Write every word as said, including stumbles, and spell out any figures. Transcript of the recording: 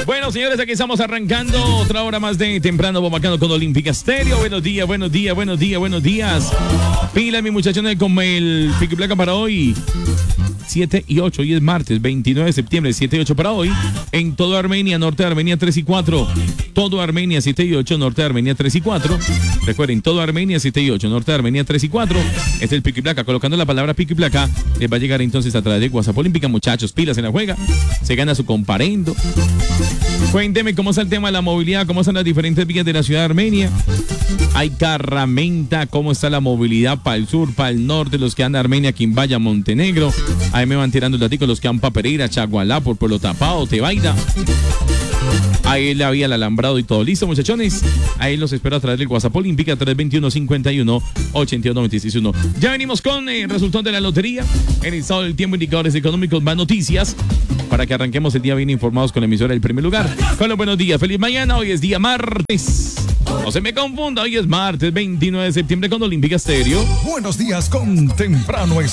Bueno, señores, aquí estamos arrancando otra hora más de Temprano Bombacano con Olímpica Estéreo. Buenos días, buenos días, buenos días, buenos días. Pila, mi muchachones, con el pico y placa para hoy. siete y ocho, hoy es martes, veintinueve de septiembre, siete y ocho para hoy. En todo Armenia, norte de Armenia tres y cuatro. Todo Armenia siete y ocho, norte de Armenia tres y cuatro. Recuerden, todo Armenia siete y ocho, norte de Armenia tres y cuatro. Este es el pico y placa. Colocando la palabra pico y placa, les va a llegar entonces a través de WhatsApp Olímpica. Muchachos, pilas en la juega. Se gana su comparendo. Cuénteme cómo está el tema de la movilidad, cómo están las diferentes vías de la ciudad de Armenia. Hay carramenta, cómo está la movilidad para el sur, para el norte, los que andan Armenia, Quimbaya, Montenegro. Ahí me van tirando el datico los que van para Pereira, Chagualá, por Pueblo Tapado, Tebaida. Ahí la vía, el alambrado y todo. ¿Listo, muchachones? Ahí los espero a través del WhatsApp Olímpica tres dos uno, cinco uno, ocho uno, nueve seis uno. Ya venimos con el resultado de la lotería. En el estado del tiempo, indicadores económicos, más noticias. Para que arranquemos el día bien informados con la emisora del primer lugar. Con los buenos días. Feliz mañana. Hoy es día martes. No se me confunda. Hoy es martes veintinueve de septiembre con Olímpica Estéreo. Buenos días con Temprano